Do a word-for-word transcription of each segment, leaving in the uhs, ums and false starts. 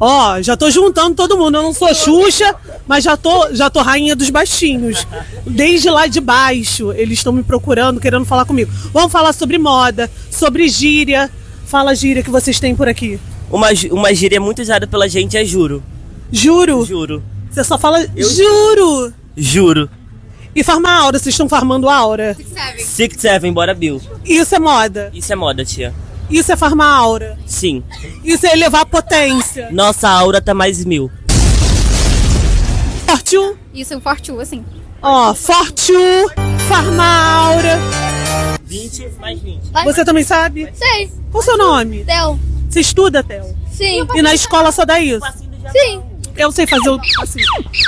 Ó, já tô juntando todo mundo. Eu não sou Xuxa, mas já tô, já tô rainha dos baixinhos. Desde lá de baixo, eles estão me procurando, querendo falar comigo. Vamos falar sobre moda, sobre gíria. Fala gíria que vocês têm por aqui. Uma, uma gíria muito usada pela gente é juro. Juro? Juro. Você só fala Eu... juro. Juro. E farmar aura, vocês estão farmando aura? Six Seven, bora Bill. Isso é moda? Isso é moda, tia. Isso é farmar aura? Sim. Isso é elevar a potência? Nossa aura tá mais mil. Fortune? Isso é um fortune, assim. Ó, Fortune, farmar aura. vinte mais vinte. Você também sabe? Sei. Qual o seu nome? Del. Você estuda, Theo? Sim. E na escola só dá isso? Sim. Eu sei fazer o... assim.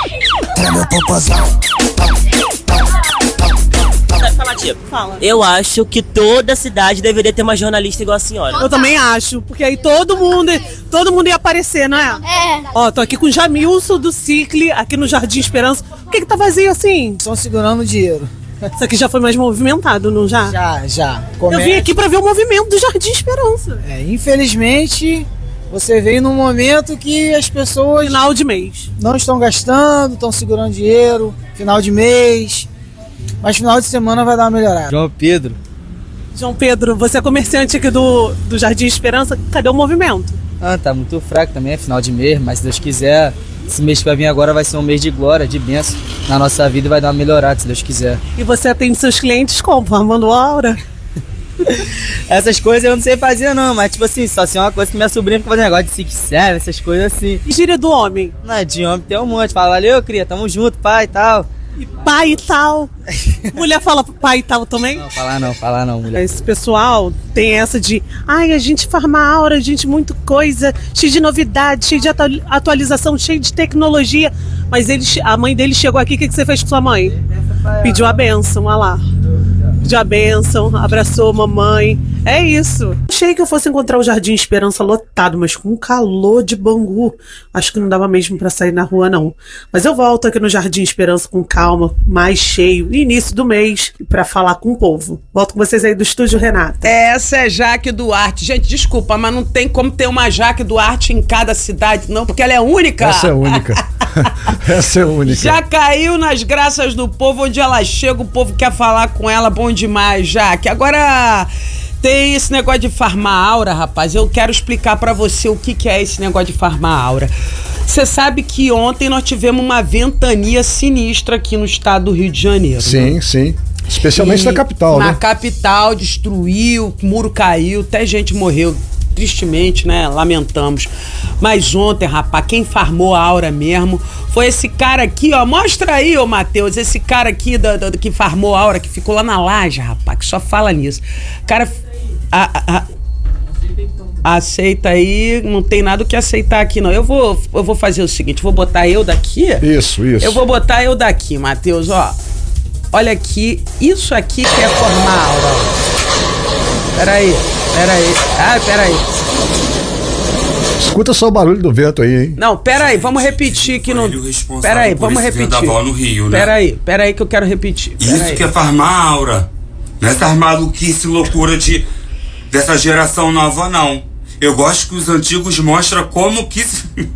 Sabe falar, tia? Fala. Eu acho que toda cidade deveria ter uma jornalista igual a senhora. Eu também acho, porque aí todo mundo, todo mundo ia aparecer, não é? É. Ó, tô aqui com o Jamilson do Cicle, aqui no Jardim Esperança. Por que que tá vazio assim? Estão segurando o dinheiro. Isso aqui já foi mais movimentado, não já? Já, já. Eu Comércio, vim aqui pra ver o movimento do Jardim Esperança. é, infelizmente, você veio num momento que as pessoas Final de mês. não estão gastando, estão segurando dinheiro, final de mês. Mas final de semana vai dar uma melhorada. João Pedro. João Pedro, você é comerciante aqui do, do Jardim Esperança. Cadê o movimento? Ah, tá muito fraco também, é final de mês, mas se Deus quiser, esse mês que vai vir agora vai ser um mês de glória, de bênção na nossa vida e vai dar uma melhorada, se Deus quiser. E você atende seus clientes como? Farmando aura? Essas coisas eu não sei fazer não, mas tipo assim, só assim é uma coisa que minha sobrinha fica fazendo negócio de six seven, essas coisas assim. E gíria do homem? Não, é de homem tem um monte, fala, valeu cria, tamo junto, pai e tal. E pai e tal. Mulher fala pai e tal também? Não, falar não, falar não, mulher. Esse pessoal tem essa de, ai, a gente farma aura, a gente muito coisa, cheio de novidade, cheio de atu- atualização, cheio de tecnologia. Mas ele, a mãe dele chegou aqui, o que, que você fez com sua mãe? Pediu a bênção, olha lá. Pediu a bênção, abraçou a mamãe. É isso. Achei que eu fosse encontrar o Jardim Esperança lotado, mas com um calor de Bangu. Acho que não dava mesmo pra sair na rua, não. Mas eu volto aqui no Jardim Esperança com calma, mais cheio, início do mês, pra falar com o povo. Volto com vocês aí do Estúdio Renata. Essa é Jaque Duarte. Gente, desculpa, mas não tem como ter uma Jaque Duarte em cada cidade, não, porque ela é única. Essa é única. Essa é única. Já caiu nas graças do povo, onde ela chega, o povo quer falar com ela, bom demais, Jaque. Agora, tem esse negócio de farmar aura, rapaz. Eu quero explicar pra você o que, que é esse negócio de farmar aura. Você sabe que ontem nós tivemos uma ventania sinistra aqui no estado do Rio de Janeiro. Sim, né? sim. Especialmente E na capital, na né? capital, destruiu, o muro caiu, até gente morreu. Tristemente, né? Lamentamos. Mas ontem, rapaz, quem farmou a aura mesmo foi esse cara aqui, ó. Mostra aí, ô Matheus, esse cara aqui do, do, que farmou a aura, que ficou lá na laje, rapaz, que só fala nisso. Cara, a, a, a, aceita aí, não tem nada o que aceitar aqui, não. Eu vou, eu vou fazer o seguinte, vou botar eu daqui. Isso, isso. Eu vou botar eu daqui, Matheus, ó. Olha aqui, isso aqui que é formar a aura, ó. Peraí, peraí. Ah, peraí. Escuta só o barulho do vento aí, hein? Não, peraí, vamos repetir aqui no. Peraí, vamos repetir. Vendaval no Rio, né? Peraí, peraí que eu quero repetir. Isso Peraí. que é farmar a aura. Não é essa maluquice, loucura de, dessa geração nova, não. Eu gosto que os antigos mostram como que...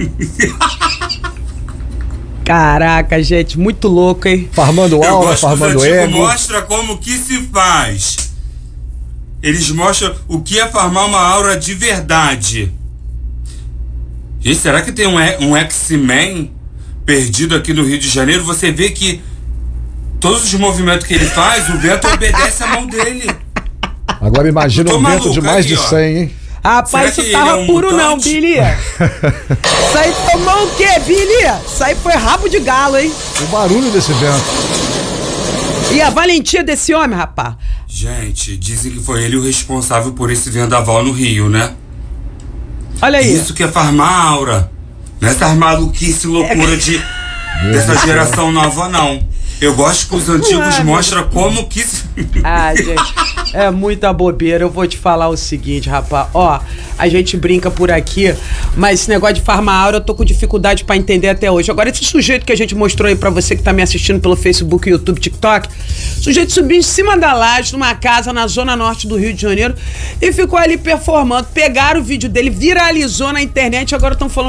Caraca, gente, muito louco, hein? Farmando Eu aura, gosto que os farmando antigos ego. mostram como que se faz. Eles mostram o que é farmar uma aura de verdade. Gente, será que tem um, um X-Men perdido aqui no Rio de Janeiro? Você vê que todos os movimentos que ele faz, o vento obedece a mão dele. Agora imagina Eu tô um vento maluco de mais aqui, de ó. cem, hein? Rapaz, Será que isso tava ele é um puro não, mutante? Billy. Isso aí tomou o quê, Billy? Isso aí foi rabo de galo, hein? O barulho desse vento. E a valentia desse homem, rapaz? Gente, dizem que foi ele o responsável por esse vendaval no Rio, né? Olha aí. Isso que é farmar a aura. Não é essa maluquice, loucura de, dessa geração nova, não. Eu gosto que os antigos Ah, mostram como que... Ah, gente, é muita bobeira. Eu vou te falar o seguinte, rapaz. Ó, a gente brinca por aqui, mas esse negócio de farma aura eu tô com dificuldade pra entender até hoje. Agora, esse sujeito que a gente mostrou aí pra você que tá me assistindo pelo Facebook, YouTube, TikTok, o sujeito subiu em cima da laje numa casa na zona norte do Rio de Janeiro e ficou ali performando. Pegaram o vídeo dele, viralizou na internet, agora estão falando